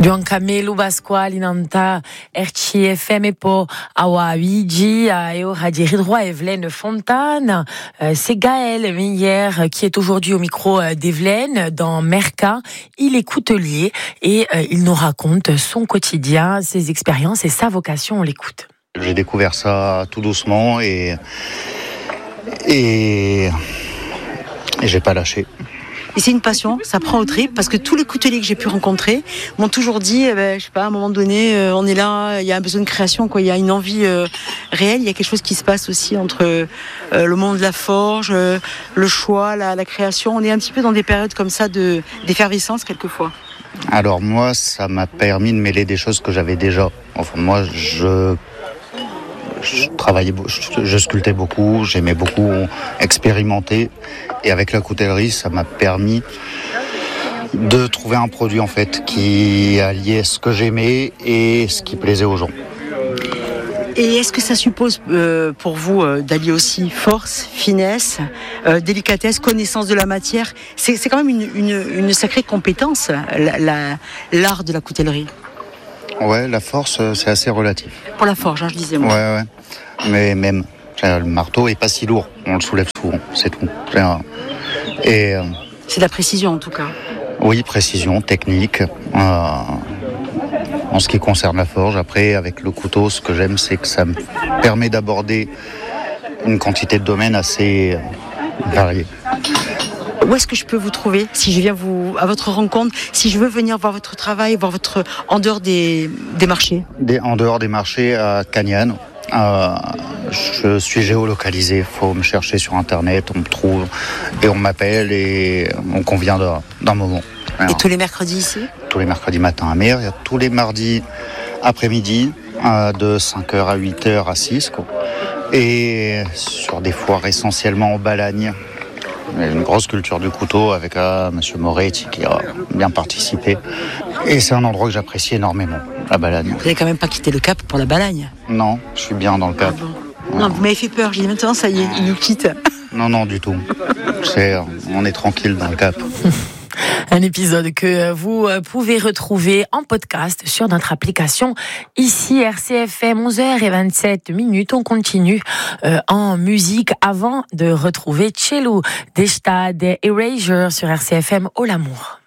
Giancamelo Pasquale Nanta RCFM e po awa Luigi et au Radio Droit Evelyne Fontane. C'est Gaël Meyer qui est aujourd'hui au micro d'Evelyne dans Merca. Il est coutelier et il nous raconte son quotidien, ses expériences et sa vocation. On l'écoute. J'ai découvert ça tout doucement et j'ai pas lâché. Et c'est une passion, ça prend au trip, parce que tous les couteliers que j'ai pu rencontrer m'ont toujours dit, je sais pas, à un moment donné, on est là, il y a un besoin de création, quoi, il y a une envie réelle, il y a quelque chose qui se passe aussi entre le monde de la forge, le choix, la création. On est un petit peu dans des périodes comme ça d'effervescence quelquefois. Alors moi, ça m'a permis de mêler des choses que j'avais déjà. Enfin, moi, je travaillais, je sculptais beaucoup, j'aimais beaucoup expérimenter, et avec la coutellerie, ça m'a permis de trouver un produit en fait qui alliait ce que j'aimais et ce qui plaisait aux gens. Et est-ce que ça suppose pour vous d'allier aussi force, finesse, délicatesse, connaissance de la matière ? C'est quand même une sacrée compétence, l'art de la coutellerie. Ouais, la force, c'est assez relatif. Pour la forge, je disais moi. Ouais. Mais même, le marteau est pas si lourd. On le soulève souvent, c'est tout. Et c'est de la précision en tout cas. Oui, précision, technique. En ce qui concerne la forge, après, avec le couteau, ce que j'aime, c'est que ça me permet d'aborder une quantité de domaines assez variée. Où est-ce que je peux vous trouver si je viens à votre rencontre, si je veux venir voir votre travail, voir en dehors des marchés? En dehors des marchés, à Cagnan. Je suis géolocalisé, il faut me chercher sur internet, on me trouve et on m'appelle et on convient d'un moment. Alors, et tous les mercredis ici ? Tous les mercredis matin à Mer, il y a tous les mardis après-midi de 5h à 8h à 6 quoi. Et sur des foires essentiellement en Balagne. Il y a une grosse culture du couteau avec M. Moretti qui a bien participé. Et c'est un endroit que j'apprécie énormément, la Balagne. Vous n'avez quand même pas quitté le Cap pour la Balagne ? Non, je suis bien dans le Cap. Ah bon. Non, vous m'avez fait peur, j'ai dit maintenant ça y est, il nous quitte. Non, du tout. On est tranquille dans le Cap. Un épisode que vous pouvez retrouver en podcast sur notre application. Ici, RCFM, 11h27. On continue en musique avant de retrouver Cello Desta de Erasure sur RCFM. Oh l'amour.